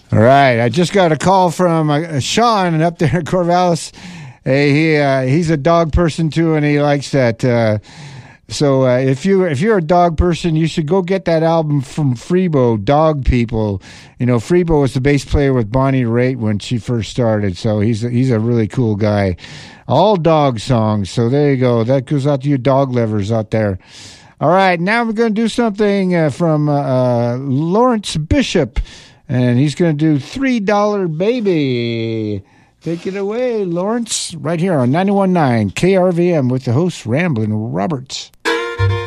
All right, I just got a call from Sean up there in Corvallis. Hey, he's a dog person too, and he likes that. So if you're a dog person, you should go get that album from Freebo, Dog People. You know, Freebo was the bass player with Bonnie Raitt when she first started, so he's a really cool guy. All dog songs, so there you go. That goes out to you dog lovers out there. All right, now we're going to do something from Lawrence Bishop, and he's going to do $3 Baby. Take it away, Lawrence, right here on 91.9 KRVM with the host, Ramblin' Roberts.